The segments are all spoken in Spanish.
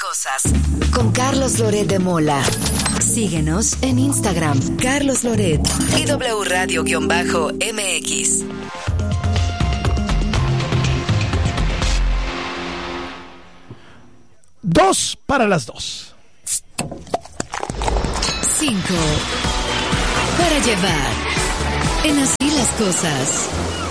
cosas. Con Carlos Loret de Mola. Síguenos en Instagram, Carlos Loret y W Radio-MX. Dos para las 2. 5 para llevar. En Así las Cosas.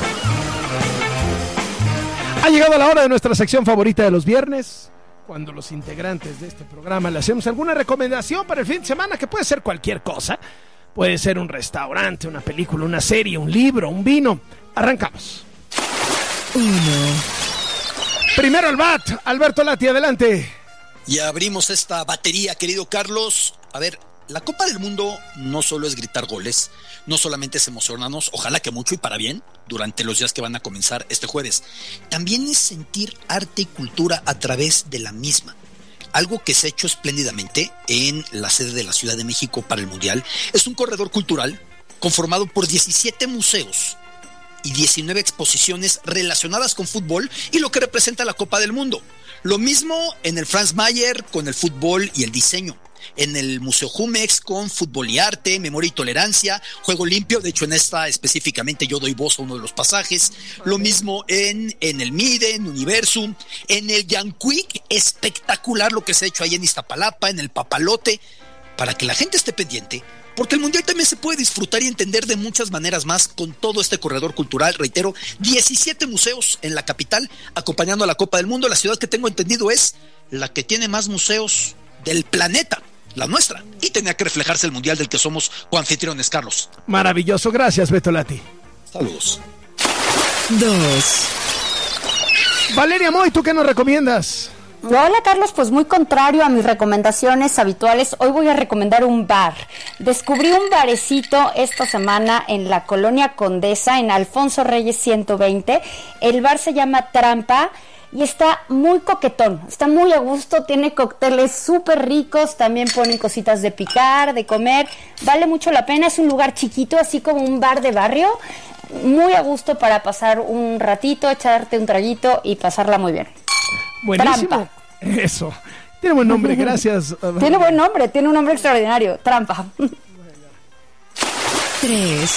Ha llegado la hora de nuestra sección favorita de los viernes, cuando los integrantes de este programa le hacemos alguna recomendación para el fin de semana, que puede ser cualquier cosa. Puede ser un restaurante, una película, una serie, un libro, un vino. Arrancamos. 1. Primero el bat, Alberto Lati, adelante. Y abrimos esta batería, querido Carlos. A ver, la Copa del Mundo no solo es gritar goles, no solamente es emocionarnos, ojalá que mucho y para bien, durante los días que van a comenzar este jueves. También es sentir arte y cultura a través de la misma. Algo que se ha hecho espléndidamente en la sede de la Ciudad de México para el Mundial es un corredor cultural conformado por 17 museos y 19 exposiciones relacionadas con fútbol y lo que representa la Copa del Mundo. Lo mismo en el Franz Mayer con el fútbol y el diseño. En el Museo Jumex con fútbol y arte, memoria y tolerancia, juego limpio, de hecho en esta específicamente yo doy voz a uno de los pasajes. Lo mismo en el MIDE, en Universum, en el Yanquic, espectacular lo que se ha hecho ahí en Iztapalapa, en el Papalote, para que la gente esté pendiente, porque el Mundial también se puede disfrutar y entender de muchas maneras más con todo este corredor cultural. Reitero, 17 museos en la capital acompañando a la Copa del Mundo. La ciudad que tengo entendido es la que tiene más museos del planeta, la nuestra, y tenía que reflejarse el Mundial del que somos coanfitriones, Carlos. Maravilloso, gracias, Beto Lati. Saludos. 2. Valeria Moy, ¿tú qué nos recomiendas? Hola Carlos, pues muy contrario a mis recomendaciones habituales, hoy voy a recomendar un bar. Descubrí un barecito esta semana en la Colonia Condesa, en Alfonso Reyes 120. El bar se llama Trampa y está muy coquetón, está muy a gusto, tiene cócteles súper ricos, también ponen cositas de picar, de comer, vale mucho la pena, es un lugar chiquito, así como un bar de barrio, muy a gusto para pasar un ratito, echarte un traguito y pasarla muy bien. Buenísimo. Trampa. Eso. Tiene buen nombre, gracias. Tiene buen nombre, tiene un nombre extraordinario. Trampa. 3.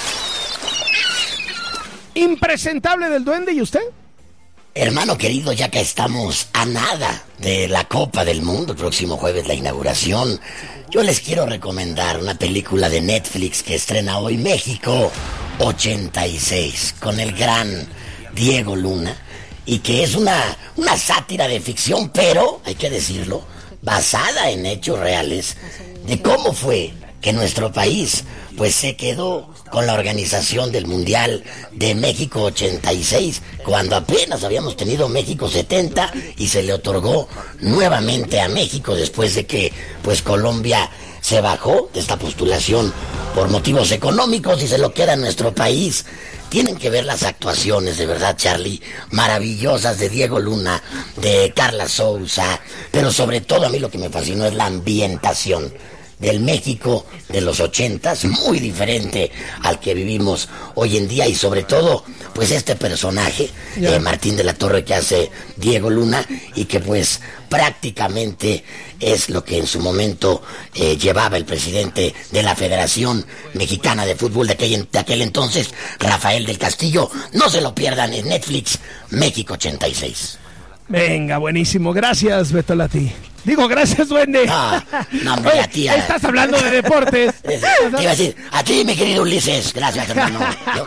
Impresentable del Duende, ¿y usted? Hermano querido, ya que estamos a nada de la Copa del Mundo, el próximo jueves la inauguración, yo les quiero recomendar una película de Netflix que estrena hoy, México 86, con el gran Diego Luna, y que es una sátira de ficción, pero, hay que decirlo, basada en hechos reales, de cómo fue que nuestro país pues se quedó con la organización del Mundial de México 86, cuando apenas habíamos tenido México 70 y se le otorgó nuevamente a México después de que pues Colombia se bajó de esta postulación por motivos económicos y se lo queda en nuestro país. Tienen que ver las actuaciones, de verdad, Charlie, maravillosas de Diego Luna, de Carla Souza, pero sobre todo a mí lo que me fascinó es la ambientación del México de los 80s, muy diferente al que vivimos hoy en día, y sobre todo, pues este personaje, Martín de la Torre, que hace Diego Luna, y que pues prácticamente es lo que en su momento llevaba el presidente de la Federación Mexicana de Fútbol de aquel entonces, Rafael del Castillo. No se lo pierdan en Netflix, México 86. Venga, buenísimo, gracias, Beto Lati. Digo, gracias, Duende. No, hombre, oye, a ti. Estás hablando de deportes. Te iba a decir, a ti, mi querido Ulises. Gracias, hermano.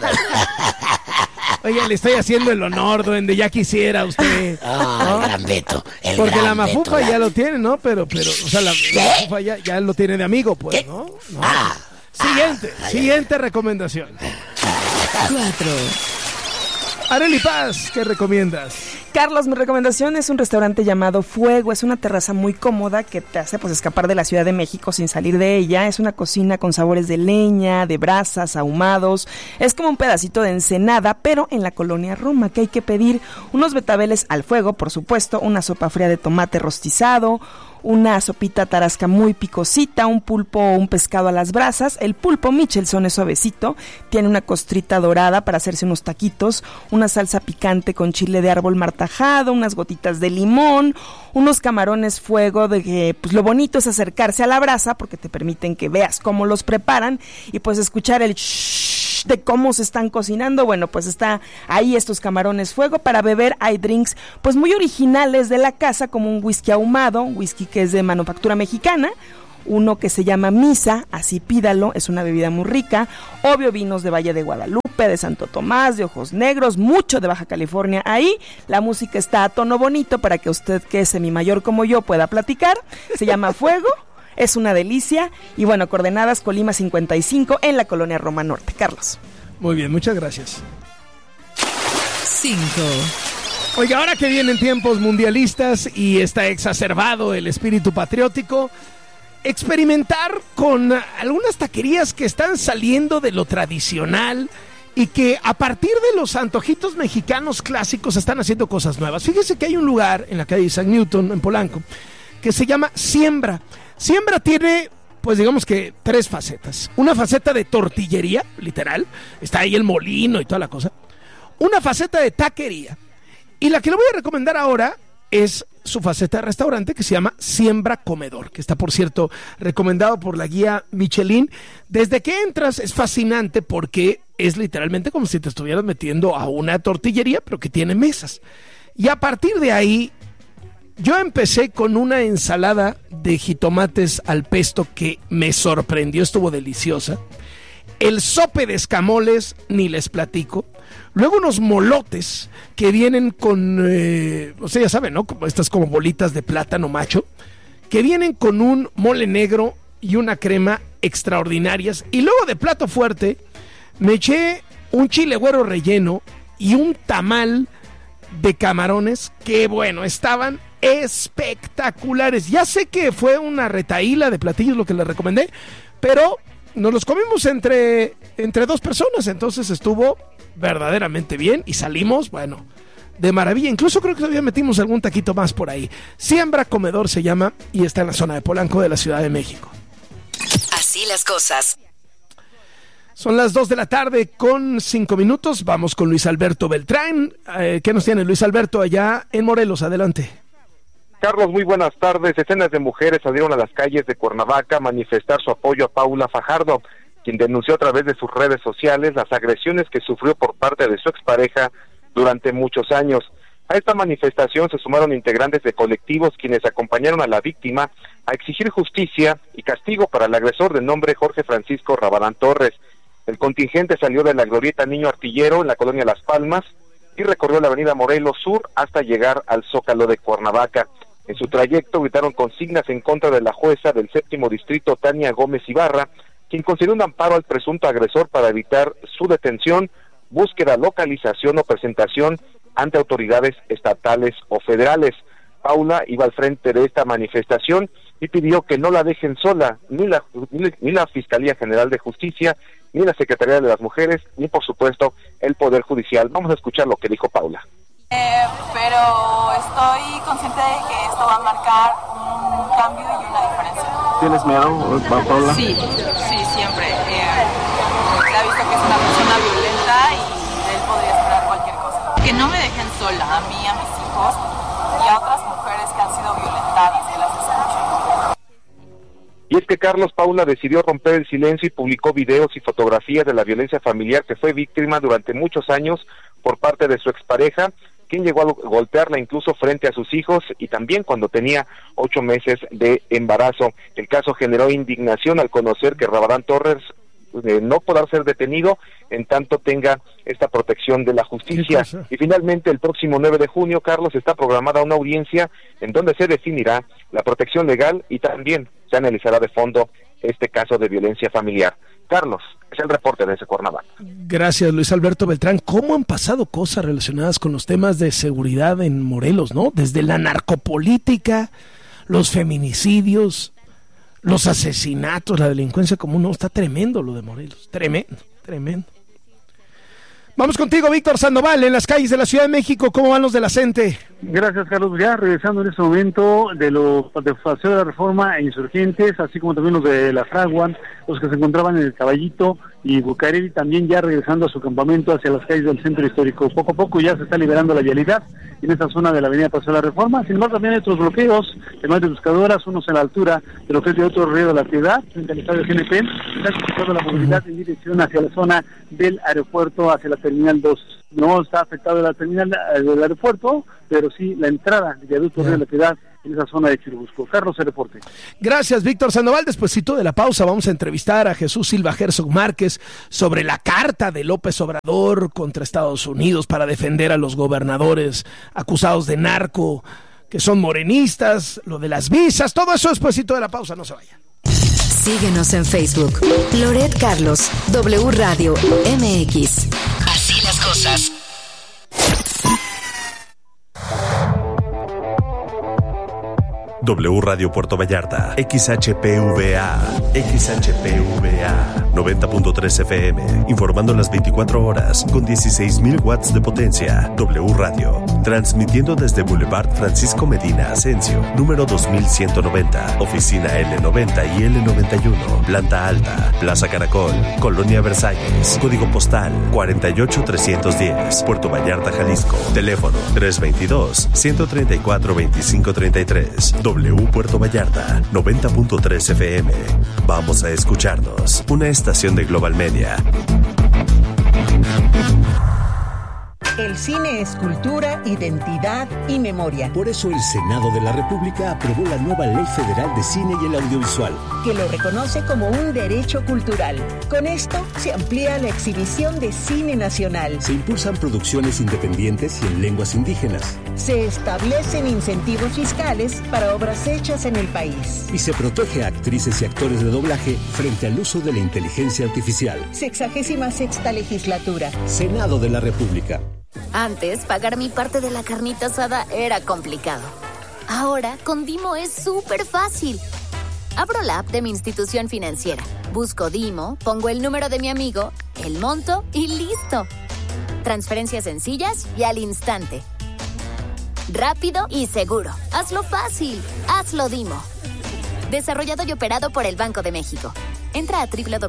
Oye, le estoy haciendo el honor, Duende, ya quisiera usted. ¿No? El gran Beto. Porque la Mafufa Beto, ya lo tiene, ¿no? Pero, o sea, la Mafufa ya lo tiene de amigo, pues, ¿no? Siguiente recomendación. 4. Arely Paz, ¿qué recomiendas? Carlos, mi recomendación es un restaurante llamado Fuego. Es una terraza muy cómoda que te hace pues escapar de la Ciudad de México sin salir de ella. Es una cocina con sabores de leña, de brasas, ahumados. Es como un pedacito de Ensenada, pero en la colonia Roma, que hay que pedir unos betabeles al fuego, por supuesto, una sopa fría de tomate rostizado, una sopita tarasca muy picosita, un pulpo o un pescado a las brasas. El pulpo Michelson es suavecito, tiene una costrita dorada para hacerse unos taquitos, una salsa picante con chile de árbol martajado, unas gotitas de limón, unos camarones fuego, de que pues lo bonito es acercarse a la brasa porque te permiten que veas cómo los preparan y pues escuchar el shhh de cómo se están cocinando. Bueno, pues está ahí estos camarones fuego. Para beber hay drinks pues muy originales de la casa, como un whisky ahumado, un whisky que es de manufactura mexicana, uno que se llama Misa, así pídalo, es una bebida muy rica, obvio vinos de Valle de Guadalupe, de Santo Tomás, de Ojos Negros, mucho de Baja California ahí, la música está a tono bonito para que usted, que es semimayor como yo, pueda platicar, se llama Fuego, es una delicia, y bueno, coordenadas Colima 55 en la colonia Roma Norte. Carlos. Muy bien, muchas gracias. 5. Oiga, ahora que vienen tiempos mundialistas y está exacerbado el espíritu patriótico, experimentar con algunas taquerías que están saliendo de lo tradicional y que a partir de los antojitos mexicanos clásicos están haciendo cosas nuevas. Fíjese que hay un lugar en la calle San Newton, en Polanco, que se llama Siembra. Siembra tiene, pues digamos que 3 facetas. Una faceta de tortillería, literal, está ahí el molino y toda la cosa. Una faceta de taquería. Y la que le voy a recomendar ahora es su faceta de restaurante, que se llama Siembra Comedor, que está, por cierto, recomendado por la guía Michelin. Desde que entras es fascinante porque es literalmente como si te estuvieras metiendo a una tortillería, pero que tiene mesas. Y a partir de ahí, yo empecé con una ensalada de jitomates al pesto que me sorprendió, estuvo deliciosa. El sope de escamoles, ni les platico. Luego unos molotes que vienen con, ya saben, ¿no? Como estas como bolitas de plátano macho, que vienen con un mole negro y una crema extraordinarias. Y luego de plato fuerte, me eché un chile güero relleno y un tamal de camarones que, bueno, estaban espectaculares. Ya sé que fue una retahíla de platillos lo que les recomendé, pero nos los comimos entre 2 personas, entonces estuvo verdaderamente bien y salimos, bueno, de maravilla. Incluso creo que todavía metimos algún taquito más por ahí. Siembra Comedor se llama y está en la zona de Polanco de la Ciudad de México. Así las cosas. Son las 2 de la tarde con 5 minutos. Vamos con Luis Alberto Beltrán. ¿Qué nos tiene Luis Alberto allá en Morelos? Adelante. Carlos, muy buenas tardes. Decenas de mujeres salieron a las calles de Cuernavaca a manifestar su apoyo a Paula Fajardo, quien denunció a través de sus redes sociales las agresiones que sufrió por parte de su expareja durante muchos años. A esta manifestación se sumaron integrantes de colectivos quienes acompañaron a la víctima a exigir justicia y castigo para el agresor de nombre Jorge Francisco Rabadán Torres. El contingente salió de la glorieta Niño Artillero en la colonia Las Palmas y recorrió la avenida Morelos Sur hasta llegar al Zócalo de Cuernavaca. En su trayecto gritaron consignas en contra de la jueza del 7º distrito, Tania Gómez Ibarra, quien concedió un amparo al presunto agresor para evitar su detención, búsqueda, localización o presentación ante autoridades estatales o federales. Paula iba al frente de esta manifestación y pidió que no la dejen sola, ni la Fiscalía General de Justicia, ni la Secretaría de las Mujeres, ni por supuesto el Poder Judicial. Vamos a escuchar lo que dijo Paula. Pero estoy consciente de que esto va a marcar un cambio y una diferencia. ¿Tienes miedo, Paula? Sí, siempre. Se ha visto que es una persona violenta y de él podría esperar cualquier cosa. Que no me dejen sola, a mí, a mis hijos y a otras mujeres que han sido violentadas, que las escuchen. Y es que Carlos, Paula decidió romper el silencio y publicó videos y fotografías de la violencia familiar que fue víctima durante muchos años por parte de su expareja, quien llegó a golpearla incluso frente a sus hijos y también cuando tenía 8 meses de embarazo. El caso generó indignación al conocer que Rabadán Torres no podrá ser detenido en tanto tenga esta protección de la justicia. Y finalmente el próximo 9 de junio, Carlos, está programada una audiencia en donde se definirá la protección legal y también se analizará de fondo este caso de violencia familiar. Carlos, es el reporte de ese Cuernavaca. Gracias, Luis Alberto Beltrán. ¿Cómo han pasado cosas relacionadas con los temas de seguridad en Morelos, no? Desde la narcopolítica, los feminicidios, los asesinatos, la delincuencia común, no, está tremendo lo de Morelos, tremendo. Vamos contigo, Víctor Sandoval, en las calles de la Ciudad de México. ¿Cómo van los de la CENTE? Gracias, Carlos. Ya regresando en este momento de Paseo de la Reforma e Insurgentes, así como también los de La Fragua, los que se encontraban en el Caballito y Bucareli, también ya regresando a su campamento hacia las calles del centro histórico. Poco a poco ya se está liberando la vialidad en esta zona de la avenida Paseo de la Reforma. Sin embargo, también hay otros bloqueos, además de Buscadoras, unos en la altura de lo que es de otro río de la Piedad, frente al estadio GNP, está complicando la movilidad en dirección hacia la zona del aeropuerto, hacia la Terminal 2. No está afectada la terminal del aeropuerto, pero sí la entrada del viaducto Río de la Piedad en esa zona de Churubusco. Carlos, el reporte. Gracias, Víctor Sandoval. Despuesito de la pausa vamos a entrevistar a Jesús Silva Herzog Márquez sobre la carta de López Obrador contra Estados Unidos para defender a los gobernadores acusados de narco, que son morenistas, lo de las visas, todo eso despuesito de la pausa, no se vayan. Síguenos en Facebook. Loret Carlos, W Radio MX. Así las cosas. W Radio Puerto Vallarta, XHPVA, 90.3 FM, informando las 24 horas con 16,000 watts de potencia. W Radio, transmitiendo desde Boulevard Francisco Medina Asensio, número 2190, oficina L90 y L91, planta alta, Plaza Caracol, Colonia Versalles, código postal 48310, Puerto Vallarta, Jalisco, teléfono 322-134-2533. W Puerto Vallarta, 90.3 FM. Vamos a escucharnos. Una estación de Global Media. El cine es cultura, identidad y memoria. Por eso el Senado de la República aprobó la nueva Ley Federal de Cine y el Audiovisual, que lo reconoce como un derecho cultural. Con esto se amplía la exhibición de cine nacional. Se impulsan producciones independientes y en lenguas indígenas. Se establecen incentivos fiscales para obras hechas en el país. Y se protege a actrices y actores de doblaje frente al uso de la inteligencia artificial. 66ª legislatura. Senado de la República. Antes, pagar mi parte de la carnita asada era complicado. Ahora, con Dimo es súper fácil. Abro la app de mi institución financiera, busco Dimo, pongo el número de mi amigo, el monto y listo. Transferencias sencillas y al instante. Rápido y seguro. Hazlo fácil. Hazlo Dimo. Desarrollado y operado por el Banco de México. Entra a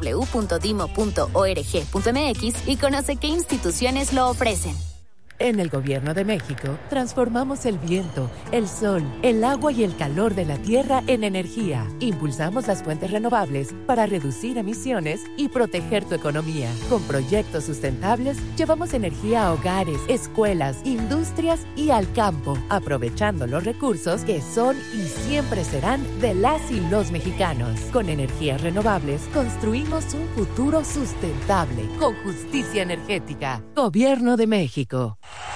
www.dimo.org.mx y conoce qué instituciones lo ofrecen. En el Gobierno de México, transformamos el viento, el sol, el agua y el calor de la tierra en energía. Impulsamos las fuentes renovables para reducir emisiones y proteger tu economía. Con proyectos sustentables, llevamos energía a hogares, escuelas, industrias y al campo, aprovechando los recursos que son y siempre serán de las y los mexicanos. Con energías renovables, construimos un futuro sustentable, con justicia energética. Gobierno de México.